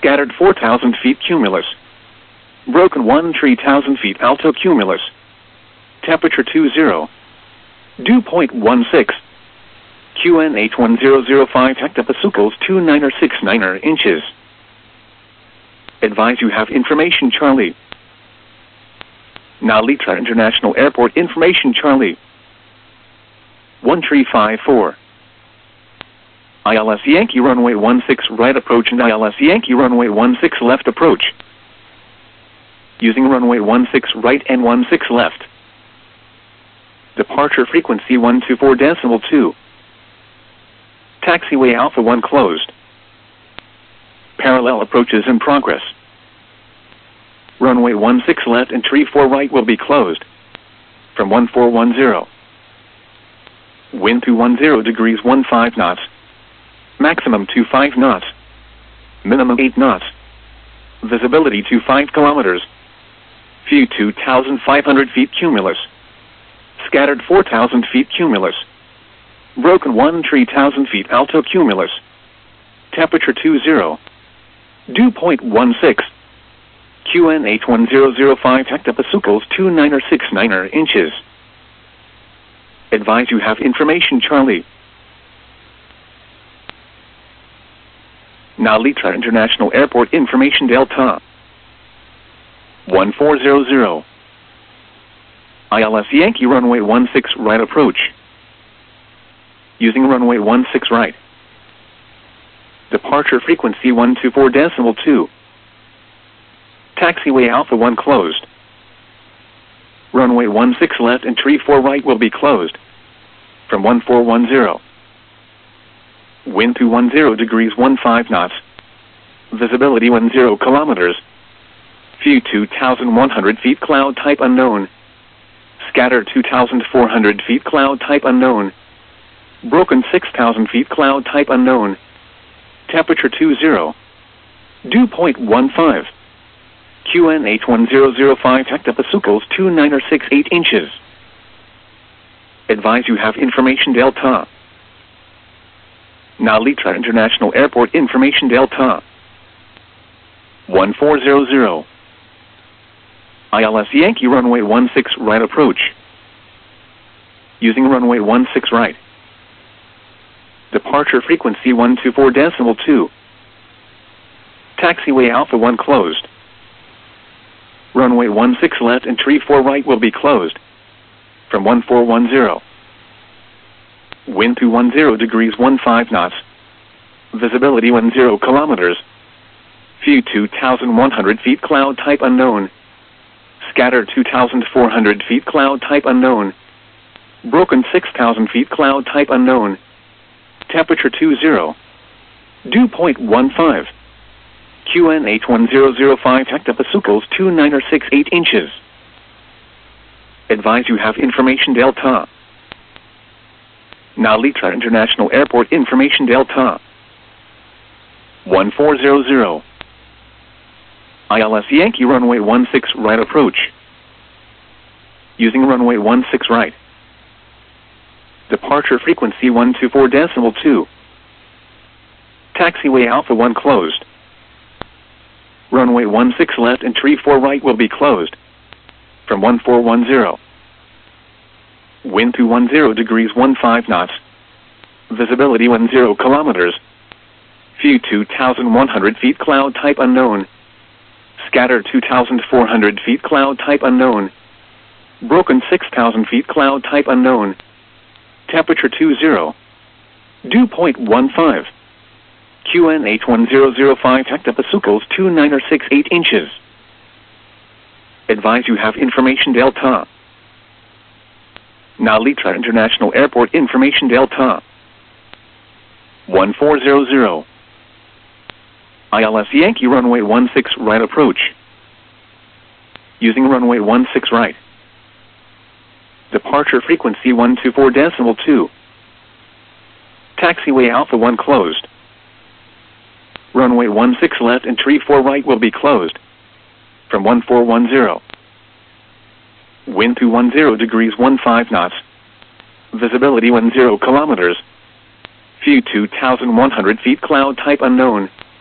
Scattered 4,000 feet cumulus. Broken 3,000 feet alto cumulus. Temperature 20. Dew point 16. QNH 1005 hectopascals 2969 inches. Advise you have information Charlie. Nalitra International Airport information Charlie. 1354. ILS Yankee runway 16 right approach and ILS Yankee runway 16 left approach. Using runway 16 right and 16 left. Departure frequency 124.2. Taxiway Alpha 1 closed. Parallel approaches in progress. Runway 16 left and tree 4 right will be closed. From 1410. Wind 210 degrees 15 knots. Maximum 25 knots. Minimum 8 knots. Visibility 25 kilometers. View 2,500 feet cumulus. Scattered 4,000 feet cumulus. Broken 3,000 feet alto cumulus. Temperature 20. Dew point 16. QNH 1005 hectopascals 2969 inches. Advise you have information Charlie. Nalitra International Airport information Delta. 1400. ILS Yankee runway 16 right approach. Using runway 16 right. Departure frequency 124.2. Taxiway Alpha 1 closed. Runway 16 left and tree 4 right will be closed. From 1410. Wind 210 degrees 15 knots. Visibility 10 kilometers. View 2,100 feet cloud type unknown. Scattered 2,400 feet cloud type unknown. Broken 6,000 feet cloud type unknown. Temperature 20. Dew point 15. QNH 1005 hectopascals 2968 inches. Advise you have information Delta. Nalitra International Airport information Delta. 1400. ILS Yankee runway 16 right approach. Using runway 16 right. Departure frequency 124.2. Taxiway Alpha 1 closed. Runway 16 left and tree 4 right will be closed. From 1410. Wind 210 degrees 15 knots. Visibility 10 kilometers. View 2,100 feet cloud type unknown. Scattered 2,400 feet cloud type unknown. Broken 6,000 feet cloud type unknown. Temperature 20. Dew point 15. QNH 1005 hectopascals 2968 inches. Advise you have information Delta. Nalitra International Airport information Delta. 1400. ILS Yankee runway 16 right approach. Using runway 16 right. Departure frequency 124.2. Taxiway Alpha 1 closed. Runway 16 left and tree 4 right will be closed. From 1410. Wind 210 degrees 15 knots. Visibility 10 kilometers. View 2,100 feet cloud type unknown. Scattered 2,400 feet cloud type unknown. Broken 6,000 feet cloud type unknown. Temperature 20. Dew point 15. QNH 1005 hectopascals 2968 inches. Advise you have information Delta. Nalitra International Airport information Delta. 1400. ILS Yankee runway 16 right approach. Using runway 16 right. Departure frequency 124.2. Taxiway Alpha 1 closed. Runway 16 left and tree 4 right will be closed. From 1410. Wind 210 degrees 15 knots. Visibility 10 kilometers. View 2,100 feet cloud type unknown.